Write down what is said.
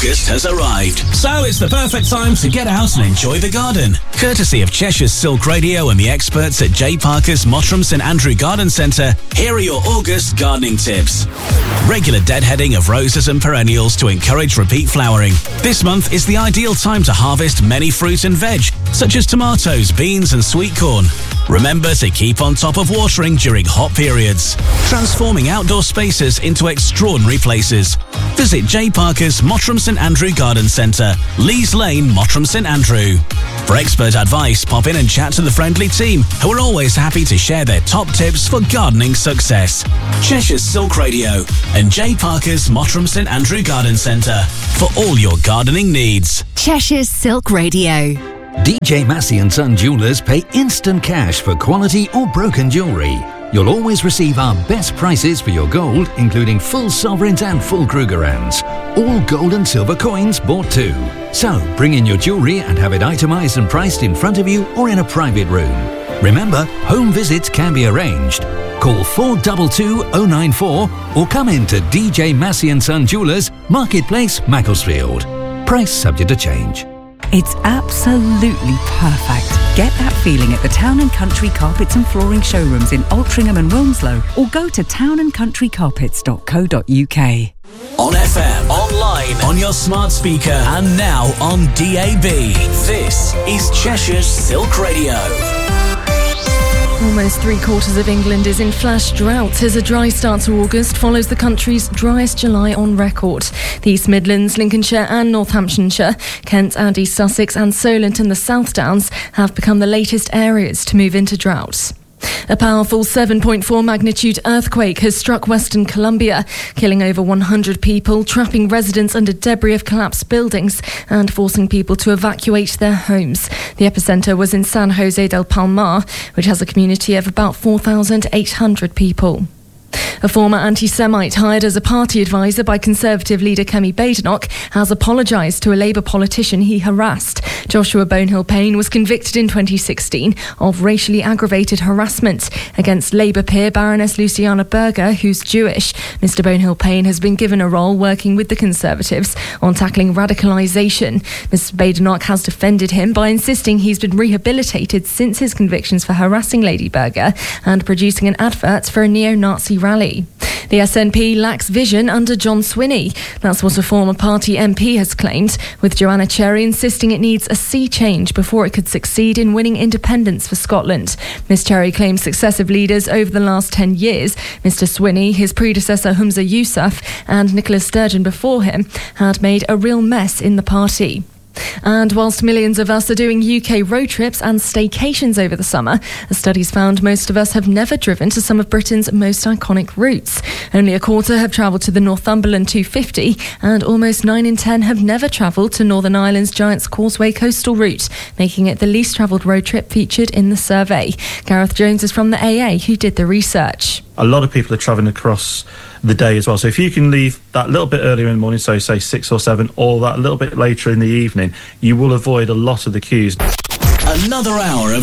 August has arrived, so it's the perfect time to get out and enjoy the garden. Courtesy of Cheshire's Silk Radio and the experts at J. Parker's Mottram St Andrew Garden Centre, here are your August gardening tips. Regular deadheading of roses and perennials to encourage repeat flowering. This month is the ideal time to harvest many fruit and veg, such as tomatoes, beans and sweet corn. Remember to keep on top of watering during hot periods, transforming outdoor spaces into extraordinary places. Visit J. Parker's Mottram St Andrew Garden Centre, Lees Lane, Mottram St Andrew. For expert advice, pop in and chat to the friendly team, who are always happy to share their top tips for gardening success. Cheshire's Silk Radio and J. Parker's Mottram St Andrew Garden Centre for all your gardening needs. Cheshire's Silk Radio. DJ Massey & Son Jewellers pay instant cash for quality or broken jewellery. You'll always receive our best prices for your gold, including full sovereigns and full Krugerrands. All gold and silver coins bought too. So bring in your jewellery and have it itemised and priced in front of you or in a private room. Remember, home visits can be arranged. Call 422 094 or come in to DJ Massey & Son Jewellers, Marketplace, Macclesfield. Price subject to change. It's absolutely perfect. Get that feeling at the Town & Country Carpets and Flooring showrooms in Altrincham and Wilmslow, or go to townandcountrycarpets.co.uk. On FM, online, on your smart speaker, and now on DAB. This is Cheshire's Silk Radio. Almost 3/4 of England is in flash drought as a dry start to August follows the country's driest July on record. The East Midlands, Lincolnshire and Northamptonshire, Kent and East Sussex and Solent and the South Downs have become the latest areas to move into drought. A powerful 7.4 magnitude earthquake has struck Western Colombia, killing over 100 people, trapping residents under debris of collapsed buildings and forcing people to evacuate their homes. The epicenter was in San Jose del Palmar, which has a community of about 4,800 people. A former anti-Semite hired as a party advisor by Conservative leader Kemi Badenoch has apologised to a Labour politician he harassed. Joshua Bonehill-Payne was convicted in 2016 of racially aggravated harassment against Labour peer Baroness Luciana Berger, who's Jewish. Mr Bonehill-Payne has been given a role working with the Conservatives on tackling radicalisation. Mr Badenoch has defended him by insisting he's been rehabilitated since his convictions for harassing Lady Berger and producing an advert for a neo-Nazi rally. The SNP lacks vision under John Swinney. That's what a former party MP has claimed, with Joanna Cherry insisting it needs a sea change before it could succeed in winning independence for Scotland. Miss Cherry claims successive leaders over the last 10 years, Mr Swinney, his predecessor Humza Yousaf and Nicola Sturgeon before him, had made a real mess in the party. And whilst millions of us are doing UK road trips and staycations over the summer, a study's found most of us have never driven to some of Britain's most iconic routes. Only a quarter have travelled to the Northumberland 250 and almost 9 in 10 have never travelled to Northern Ireland's Giant's Causeway coastal route, making it the least travelled road trip featured in the survey. Gareth Jones is from the AA, who did the research. A lot of people are travelling across the day as well. So if you can leave that little bit earlier in the morning, so say 6 or 7, or that little bit later in the evening, you will avoid a lot of the queues. Another hour of